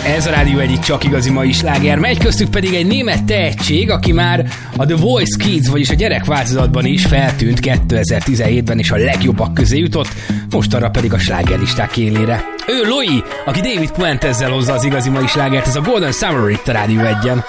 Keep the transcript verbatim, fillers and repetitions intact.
Ez a Rádió egyik csak igazi mai sláger, megy köztük pedig egy német tehetség, aki már a The Voice Kids, vagyis a gyerek változatban is feltűnt kétezer-tizenhétben, és a legjobbak közé jutott, mostanra pedig a slágerlisták élére. Ő Loi, aki David Puentezzel hozza az igazi mai slágert, ez a Golden Summer itt a Rádió egyen.